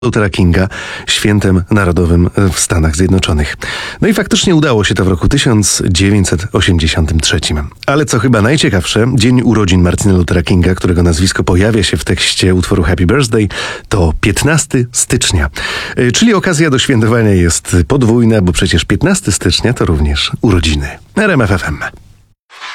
Luthera Kinga świętem narodowym w Stanach Zjednoczonych. No i faktycznie udało się to w roku 1983. Ale co chyba najciekawsze, dzień urodzin Martina Luthera Kinga, którego nazwisko pojawia się w tekście utworu Happy Birthday, to 15 stycznia. Czyli okazja do świętowania jest podwójna, bo przecież 15 stycznia to również urodziny. RMF FM.